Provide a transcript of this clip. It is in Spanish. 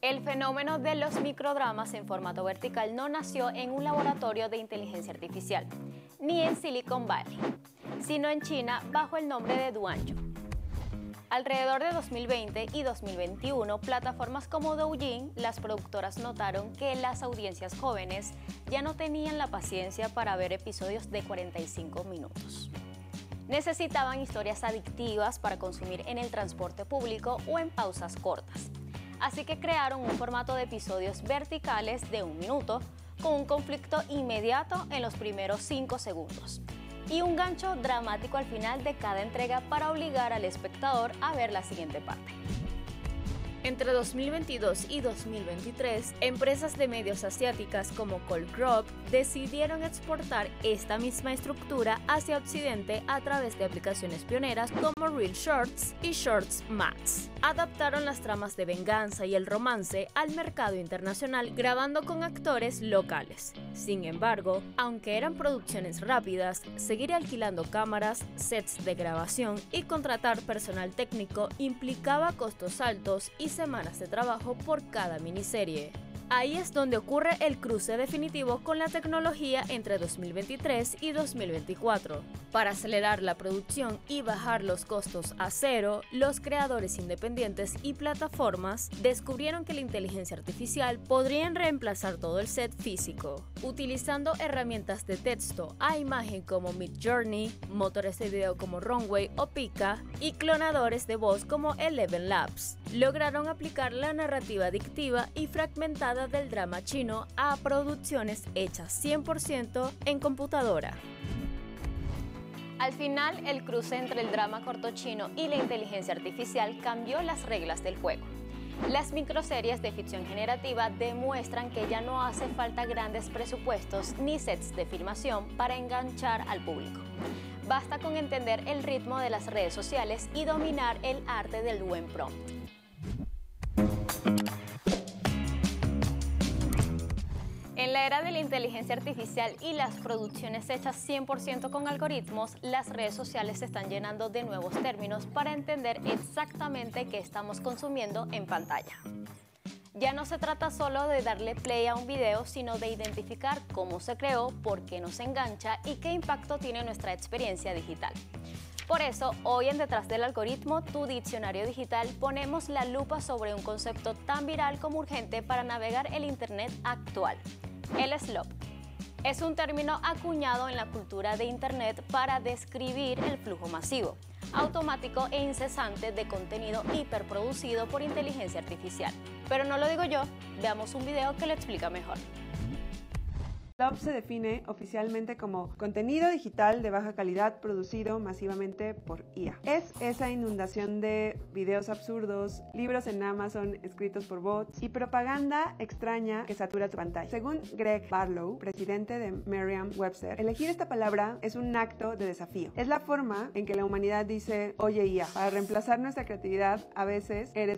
El fenómeno de los microdramas en formato vertical no nació en un laboratorio de inteligencia artificial, ni en Silicon Valley, sino en China bajo el nombre de Duanzhou. Alrededor de 2020 y 2021, plataformas como Douyin, las productoras notaron que las audiencias jóvenes ya no tenían la paciencia para ver episodios de 45 minutos. Necesitaban historias adictivas para consumir en el transporte público o en pausas cortas. Así que crearon un formato de episodios verticales de 1 minuto, con un conflicto inmediato en los primeros 5 segundos y un gancho dramático al final de cada entrega para obligar al espectador a ver la siguiente parte. Entre 2022 y 2023, empresas de medios asiáticas como Cole Group decidieron exportar esta misma estructura hacia Occidente a través de aplicaciones pioneras como Reel Shorts y Shorts Max. Adaptaron las tramas de venganza y el romance al mercado internacional grabando con actores locales. Sin embargo, aunque eran producciones rápidas, seguir alquilando cámaras, sets de grabación y contratar personal técnico implicaba costos altos y semanas de trabajo por cada miniserie. Ahí es donde ocurre el cruce definitivo con la tecnología entre 2023 y 2024. Para acelerar la producción y bajar los costos a cero, los creadores independientes y plataformas descubrieron que la inteligencia artificial podría reemplazar todo el set físico, utilizando herramientas de texto a imagen como Midjourney, motores de video como Runway o Pika y clonadores de voz como Eleven Labs. Lograron aplicar la narrativa adictiva y fragmentada del drama chino a producciones hechas 100% en computadora. Al final, el cruce entre el drama corto chino y la inteligencia artificial cambió las reglas del juego. Las microseries de ficción generativa demuestran que ya no hace falta grandes presupuestos ni sets de filmación para enganchar al público. Basta con entender el ritmo de las redes sociales y dominar el arte del buen prompt. En la era de la inteligencia artificial y las producciones hechas 100% con algoritmos, las redes sociales se están llenando de nuevos términos para entender exactamente qué estamos consumiendo en pantalla. Ya no se trata solo de darle play a un video, sino de identificar cómo se creó, por qué nos engancha y qué impacto tiene nuestra experiencia digital. Por eso, hoy en Detrás del Algoritmo, tu diccionario digital, ponemos la lupa sobre un concepto tan viral como urgente para navegar el Internet actual: el slop. Es un término acuñado en la cultura de Internet para describir el flujo masivo, automático e incesante de contenido hiperproducido por inteligencia artificial. Pero no lo digo yo, veamos un video que lo explica mejor. Slop se define oficialmente como contenido digital de baja calidad producido masivamente por IA. Es esa inundación de videos absurdos, libros en Amazon escritos por bots y propaganda extraña que satura tu pantalla. Según Greg Barlow, presidente de Merriam-Webster, elegir esta palabra es un acto de desafío. Es la forma en que la humanidad dice: oye IA, para reemplazar nuestra creatividad a veces eres